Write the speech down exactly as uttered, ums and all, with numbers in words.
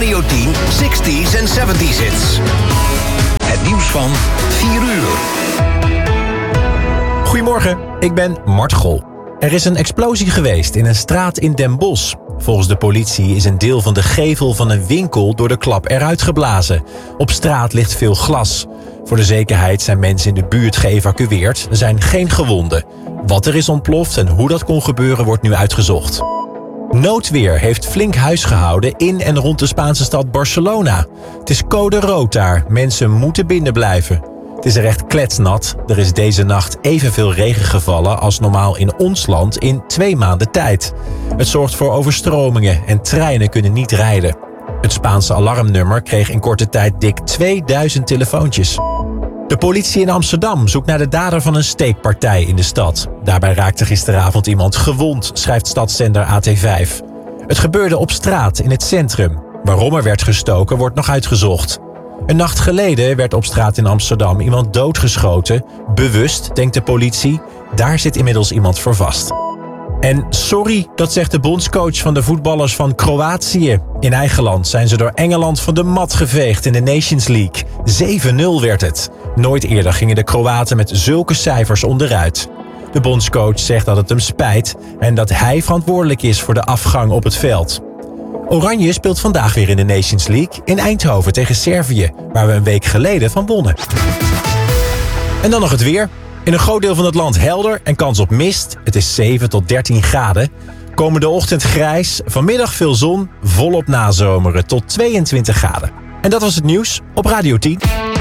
Radio tien, zestig's en zeventig's hits. Het nieuws van vier uur. Goedemorgen, ik ben Mart Gol. Er is een explosie geweest in een straat in Den Bosch. Volgens de politie is een deel van de gevel van een winkel door de klap eruit geblazen. Op straat ligt veel glas. Voor de zekerheid zijn mensen in de buurt geëvacueerd. Er zijn geen gewonden. Wat er is ontploft en hoe dat kon gebeuren wordt nu uitgezocht. Noodweer heeft flink huis gehouden in en rond de Spaanse stad Barcelona. Het is code rood daar. Mensen moeten binnen blijven. Het is er echt kletsnat. Er is deze nacht evenveel regen gevallen als normaal in ons land in twee maanden tijd. Het zorgt voor overstromingen en treinen kunnen niet rijden. Het Spaanse alarmnummer kreeg in korte tijd dik tweeduizend telefoontjes. De politie in Amsterdam zoekt naar de dader van een steekpartij in de stad. Daarbij raakte gisteravond iemand gewond, schrijft stadszender A T vijf. Het gebeurde op straat in het centrum. Waarom er werd gestoken wordt nog uitgezocht. Een nacht geleden werd op straat in Amsterdam iemand doodgeschoten. Bewust, denkt de politie. Daar zit inmiddels iemand voor vast. En sorry, dat zegt de bondscoach van de voetballers van Kroatië. In eigen land zijn ze door Engeland van de mat geveegd in de Nations League. zeven nul werd het. Nooit eerder gingen de Kroaten met zulke cijfers onderuit. De bondscoach zegt dat het hem spijt en dat hij verantwoordelijk is voor de afgang op het veld. Oranje speelt vandaag weer in de Nations League in Eindhoven tegen Servië, waar we een week geleden van wonnen. En dan nog het weer. In een groot deel van het land helder en kans op mist. Het is zeven tot dertien graden. Komende ochtend grijs, vanmiddag veel zon, volop nazomeren tot tweeëntwintig graden. En dat was het nieuws op Radio tien.